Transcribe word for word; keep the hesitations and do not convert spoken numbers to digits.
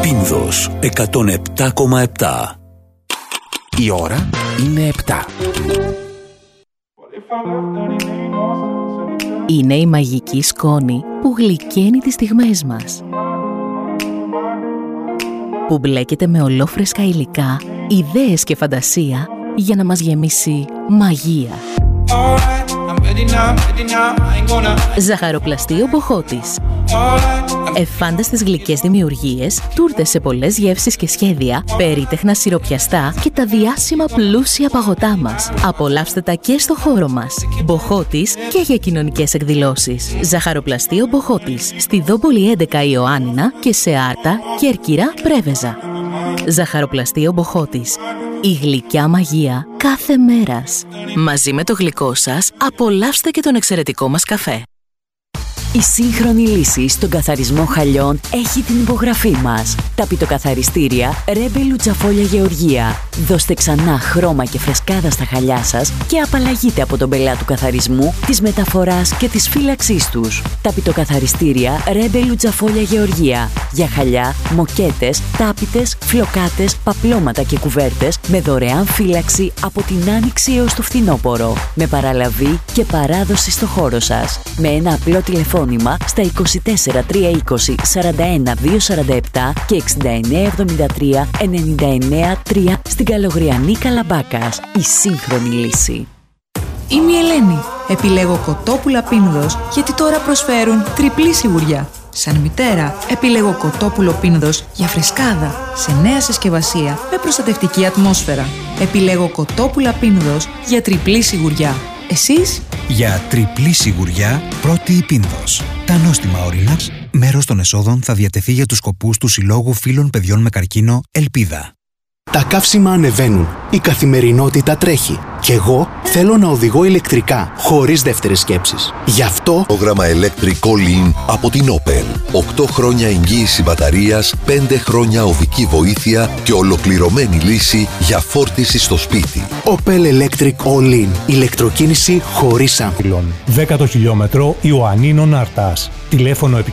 Πίνδος εκατόν επτά κόμμα επτά. Η ώρα είναι επτά. Είναι η μαγική σκόνη που γλυκαίνει τις στιγμές μας, που μπλέκεται με ολόφρεσκα υλικά, ιδέες και φαντασία για να μας γεμίσει μαγεία. Ζαχαροπλαστείο Μποχώτης. Εφάνταστες γλυκές δημιουργίες, τούρτες σε πολλές γεύσεις και σχέδια, περίτεχνα σιροπιαστά και τα διάσημα πλούσια παγωτά μας. Απολαύστε τα και στο χώρο μας. Μποχώτης και για κοινωνικές εκδηλώσεις. Ζαχαροπλαστείο Μποχώτης. Στη Δόμπολη έντεκα Ιωάννινα και σε Άρτα, Κέρκυρα, Πρέβεζα. Ζαχαροπλαστείο Μποχώτης. Η γλυκιά μαγεία κάθε μέρας. Μαζί με το γλυκό σας, απολαύστε και τον εξαιρετικό μας καφέ. Η σύγχρονη λύση στον καθαρισμό χαλιών έχει την υπογραφή μας. Τα πιτοκαθαριστήρια Ρέμπε Λουτσαφόλια Γεωργία. Δώστε ξανά χρώμα και φρεσκάδα στα χαλιά σας και απαλλαγείτε από τον πελά του καθαρισμού, της μεταφοράς και της φύλαξής τους. Τα πιτοκαθαριστήρια Ρέμπε Λουτσαφόλια Γεωργία. Για χαλιά, μοκέτες, τάπητες, φλοκάτες, παπλώματα και κουβέρτες με δωρεάν φύλαξη από την άνοιξη έως το φθινόπωρο. Με παραλαβή και παράδοση στο χώρο σας. Με ένα απλό τηλεφώνημα στα είκοσι τέσσερα τριακόσια είκοσι σαράντα ένα διακόσια σαράντα επτά και εξήντα εννέα εβδομήντα τρία ενενήντα εννέα τρία στην Καλογριανή Καλαμπάκας. Η σύγχρονη λύση. Είμαι η Ελένη. Επιλέγω κοτόπουλα Πίνδος γιατί τώρα προσφέρουν τριπλή σιγουριά. Σαν μητέρα, επιλέγω κοτόπουλο Πίνδος για φρεσκάδα, σε νέα συσκευασία με προστατευτική ατμόσφαιρα. Επιλέγω κοτόπουλα Πίνδος για τριπλή σιγουριά. Εσείς? Για τριπλή σιγουριά, πρώτη η Πίνδος. Τα νόστιμα Όριναξ, μέρος των εσόδων θα διατεθεί για τους σκοπούς του Συλλόγου Φίλων Παιδιών με Καρκίνο Ελπίδα. Τα καύσιμα ανεβαίνουν, η καθημερινότητα τρέχει και εγώ θέλω να οδηγώ ηλεκτρικά, χωρίς δεύτερες σκέψεις. Γι' αυτό... Πρόγραμμα Electric All-In από την Opel. οκτώ χρόνια εγγύηση μπαταρίας, πέντε χρόνια οδική βοήθεια και ολοκληρωμένη λύση για φόρτιση στο σπίτι. Opel Electric All-In. Ηλεκτροκίνηση χωρίς άγχος. δέκατο χιλιόμετρο Ιωαννίνων Άρτας. Τηλέφωνο